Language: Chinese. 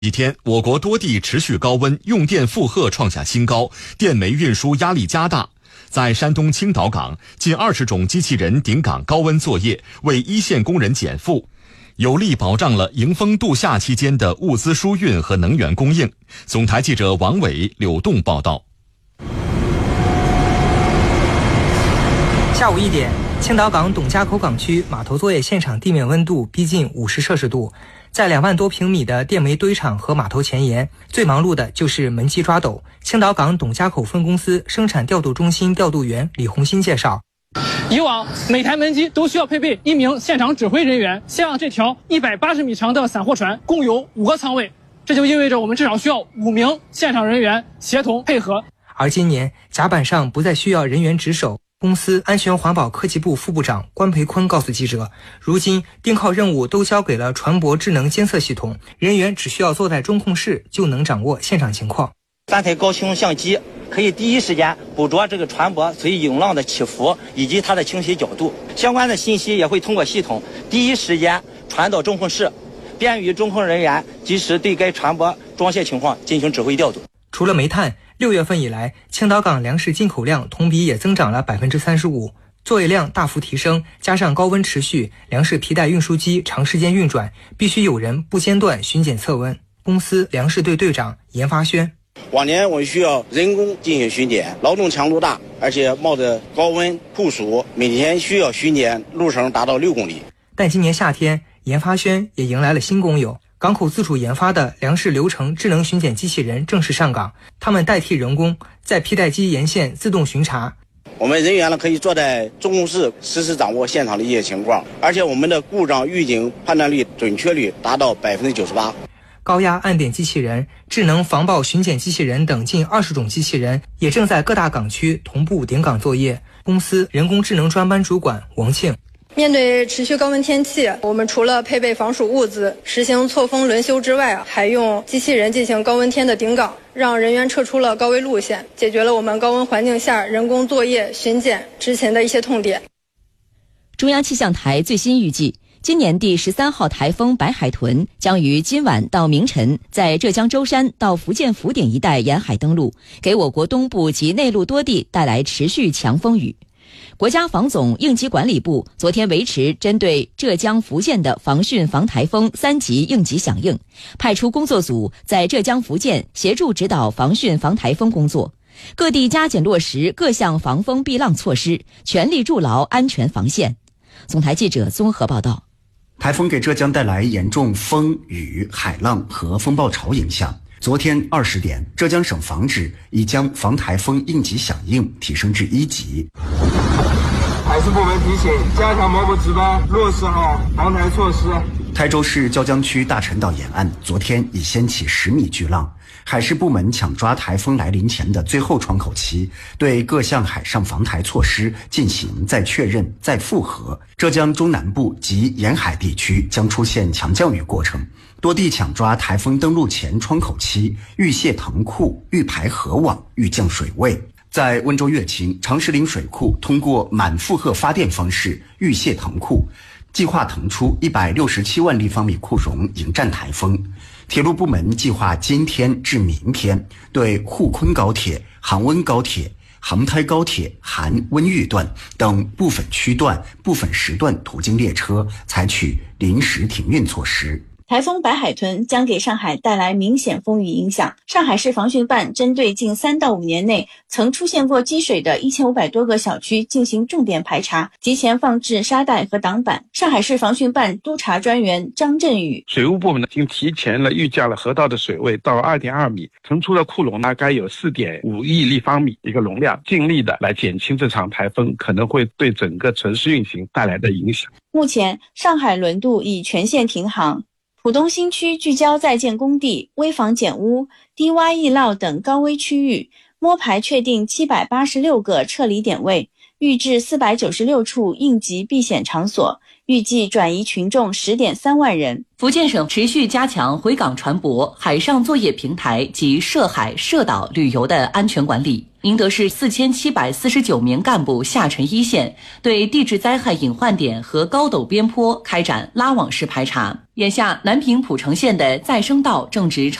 几天，我国多地持续高温，用电负荷创下新高，电煤运输压力加大。在山东青岛港，近20种机器人顶岗高温作业，为一线工人减负，有力保障了迎风度夏期间的物资输运和能源供应。总台记者王伟、柳栋报道。 下午1点，青岛港董家口港区码头作业现场地面温度逼近50摄氏度。在2万多平米的电煤堆场和码头前沿，最忙碌的就是门机抓斗。青岛港董家口分公司生产调度中心调度员李红新介绍， 以往每台门机都需要配备1名现场指挥人员，像这条180米长的散货船共有5个舱位，这就意味着我们至少需要5名现场人员协同配合。 而今年甲板上不再需要人员值守。公司安全环保科技部副部长关培坤告诉记者，如今盯靠任务都交给了船舶智能监测系统，人员只需要坐在中控室就能掌握现场情况。 3台高清相机可以第一时间捕捉这个船舶随涌浪的起伏以及它的倾斜角度，相关的信息也会通过系统第一时间传到中控室，便于中控人员及时对该船舶装卸情况进行指挥调度。 除了煤炭，6月份以来，青岛港粮食进口量同比也增长了35%，作业量大幅提升，加上高温持续，粮食皮带运输机长时间运转，必须有人不间断巡检测温。公司粮食队队长严发轩， 往年我们需要人工进行巡检，劳动强度大，而且冒着高温酷暑，每天需要巡检路程达到6公里。 但今年夏天，严发轩也迎来了新工友。港口自主研发的粮食流程智能巡检机器人正式上岗，他们代替人工在皮带机沿线自动巡查。 我们人员可以坐在中控室实时掌握现场的一些情况，而且我们的故障预警判断率准确率达到98%。 高压按点机器人、智能防爆巡检机器人等近20种机器人也正在各大港区同步顶岗作业。公司人工智能专班主管王庆， 面对持续高温天气，我们除了配备防暑物资、实行错峰轮休之外，还用机器人进行高温天的顶岗，让人员撤出了高危路线，解决了我们高温环境下人工作业、巡检、执勤的一些痛点。 中央气象台最新预计，今年第13号台风白海豚将于今晚到明晨在浙江舟山到福建福鼎一带沿海登陆，给我国东部及内陆多地带来持续强风雨。国家防总应急管理部昨天维持针对浙江、福建的防汛防台风3级应急响应，派出工作组在浙江、福建协助指导防汛防台风工作，各地加紧落实各项防风避浪措施，全力筑牢安全防线。总台记者综合报道。 台风给浙江带来严重风、雨、海浪和风暴潮影响。昨天20点，浙江省防指已将防台风应急响应提升至1级。 海事部门提醒，加强某某值班，落实好防台措施。 台州市椒江区大陈岛沿岸昨天已掀起10米巨浪，海事部门抢抓台风来临前的最后窗口期，对各项海上防台措施进行再确认、再复核。浙江中南部及沿海地区将出现强降雨过程，多地抢抓台风登陆前窗口期，预泄塘库、预排河网、预降水位。在温州乐清长石岭水库通过满负荷发电方式预泄塘库，计划腾出167万立方米库容迎战台风。铁路部门计划今天至明天对沪昆高铁、杭温高铁、杭台高铁含温豫段等部分区段、部分时段途经列车采取临时停运措施。 台风白海豚将给上海带来明显风雨影响。上海市防汛办针对近3到5年内曾出现过积水的1500多个小区进行重点排查，提前放置沙袋和挡板。上海市防汛办督查专员张振宇， 水务部门已经提前预降了河道的水位到2.2米，腾出的库容大概有4.5亿立方米一个容量，尽力的来减轻这场台风可能会对整个城市运行带来的影响。 目前上海轮渡已全线停航。浦东新区聚焦在建工地、危房减屋、低洼易涝等高危区域，摸排确定786个撤离点位，预置496处应急避险场所， 预计转移群众10.3万人。 福建省持续加强回港船舶、海上作业平台及涉海涉岛旅游的安全管理。宁德市4749名干部下沉一线，对地质灾害隐患点和高陡边坡开展拉网式排查。眼下，南平蒲城县的再生道正值